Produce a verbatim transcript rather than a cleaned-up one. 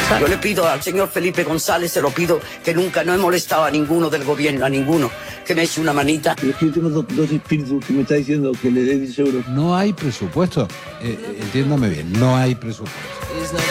Yo le pido al señor Felipe González, se lo pido, que nunca no he molestado a ninguno del gobierno, a ninguno, que me eche una manita. Pero es que yo tengo dos, dos espíritus que me está diciendo que le dé diez euros. No hay presupuesto. Eh, entiéndame bien, no hay presupuesto.